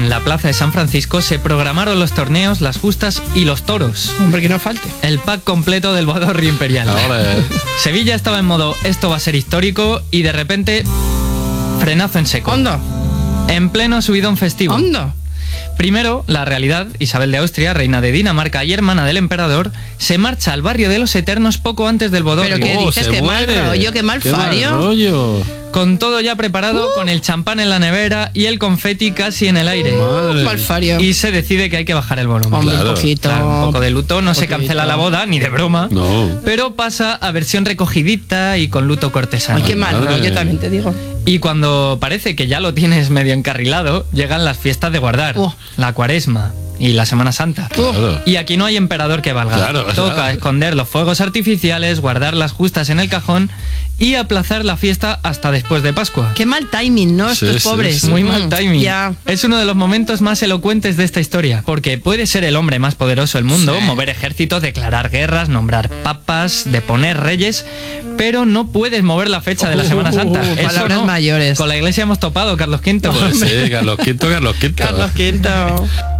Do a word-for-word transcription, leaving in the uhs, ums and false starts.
la plaza de San Francisco se programaron los torneos, las justas y los toros. Hombre, que no falte. El pack completo del Bodorrio Imperial. Ahora, ¿eh? Sevilla estaba en modo esto va a ser histórico y de repente frenazo en seco. ¿Onda? En pleno subidón festivo. ¿Onda? Primero, la realidad, Isabel de Austria, reina de Dinamarca y hermana del emperador, se marcha al barrio de los Eternos poco antes del Bodorrio. ¿Pero qué Oh, dices? se Qué mal muere. rollo, qué mal Qué mal fario. rollo. Con todo ya preparado, uh. con el champán en la nevera y el confeti casi en el aire. Madre. Mal fario. Y se decide que hay que bajar el volumen. Hombre, Claro. un poquito. Claro, un poco de luto, no se poquito. cancela la boda, ni de broma. No. Pero pasa a versión recogidita y con luto cortesano. Ay, qué mal Madre. rollo, también te digo. Y cuando parece que ya lo tienes medio encarrilado, llegan las fiestas de guardar, Oh. la Cuaresma y la Semana Santa. Claro. Y aquí no hay emperador que valga. Claro, Toca claro. esconder los fuegos artificiales, guardar las justas en el cajón y aplazar la fiesta hasta después de Pascua. Qué mal timing, ¿no? Sí, Estos sí, pobres. sí. Muy Mm, mal timing. Ya. Es uno de los momentos más elocuentes de esta historia, porque puede ser el hombre más poderoso del mundo, Sí. mover ejércitos, declarar guerras, nombrar papas, deponer reyes, pero no puedes mover la fecha de la Semana Santa. Uh, Eso palabras mayores. Con la iglesia hemos topado, Carlos Quinto. Pues sí, Carlos Quinto, Carlos Quinto. Carlos Quinto.